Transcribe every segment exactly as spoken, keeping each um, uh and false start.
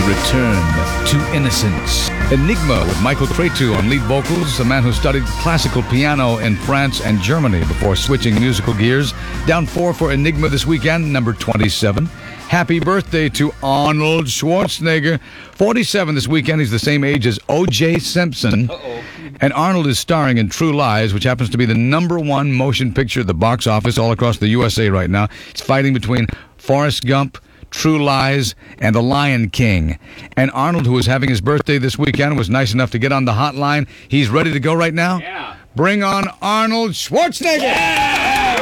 return to innocence. Enigma with Michael Cretu on lead vocals, a man who studied classical piano in France and Germany before switching musical gears. Down four for Enigma this weekend, number twenty-seven. Happy birthday to Arnold Schwarzenegger. forty-seven this weekend. He's the same age as O J Simpson. Uh-oh. And Arnold is starring in True Lies, which happens to be the number one motion picture at the box office all across the U S A right now. It's fighting between Forrest Gump, True Lies, and The Lion King. And Arnold, who is having his birthday this weekend, was nice enough to get on the hotline. He's ready to go right now? Yeah. Bring on Arnold Schwarzenegger! Yeah!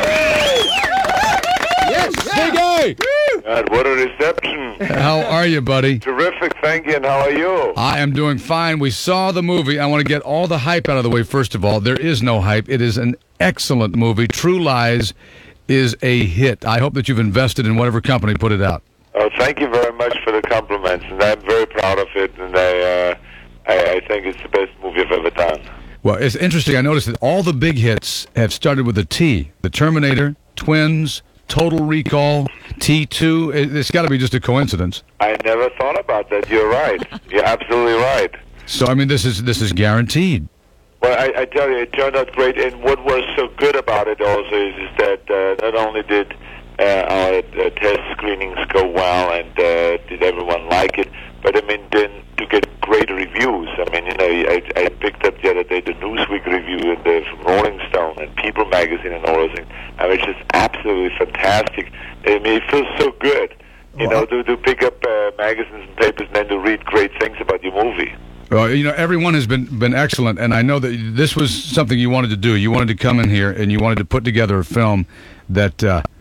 Yes, Ziggy! God, what a reception. How are you, buddy? Terrific, thank you, and how are you? I am doing fine. We saw the movie. I want to get all the hype out of the way, first of all. There is no hype. It is an excellent movie. True Lies is a hit. I hope that you've invested in whatever company put it out. Oh, thank you very much for the compliments, and I'm very proud of it, and I, uh, I, I think it's the best movie I've ever done. Well, it's interesting. I noticed that all the big hits have started with a T. The Terminator, Twins, Total Recall, T two. It's got to be just a coincidence. I never thought about that. You're right. You're absolutely right. So, I mean, this is this is guaranteed. Well, I, I tell you, it turned out great, and what was so good about it also is, is that uh, not only did uh, our uh, test screenings go well and uh, did everyone like it, but, I mean, then to get great reviews. I mean, you know, I, I picked up the other day the Newsweek review and the, from Rolling Stone and People magazine and all those things. I mean, it's just absolutely fantastic. I mean, it feels so good, you Well, know, to, to pick up uh, magazines and papers and then to read great things about your movie. Well, you know, everyone has been, been excellent, and I know that this was something you wanted to do. You wanted to come in here, and you wanted to put together a film that uh,